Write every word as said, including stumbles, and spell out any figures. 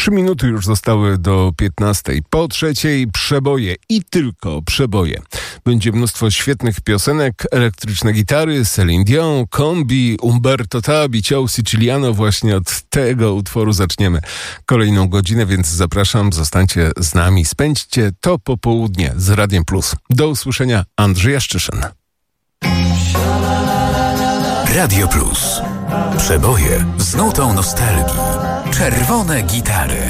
Trzy minuty już zostały do piętnastej. Po trzeciej przeboje i tylko przeboje. Będzie mnóstwo świetnych piosenek, elektryczne gitary, Celine Dion, Kombi, Umberto Tabi, Ciao Siciliano. Właśnie od tego utworu zaczniemy kolejną godzinę, więc zapraszam, zostańcie z nami. Spędźcie to popołudnie z Radiem Plus. Do usłyszenia, Andrzej Jaszczyszyn. Radio Plus. Przeboje z nutą nostalgii. Czerwone gitary.